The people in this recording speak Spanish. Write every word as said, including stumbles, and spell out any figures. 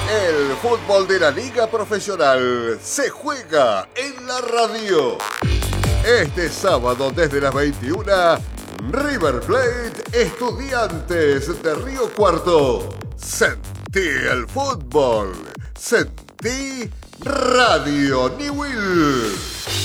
El fútbol de la liga profesional se juega en la radio. Este sábado desde las veintiuna, River Plate, Estudiantes de Río Cuarto. Sentí el fútbol. Sentí Radio Newell.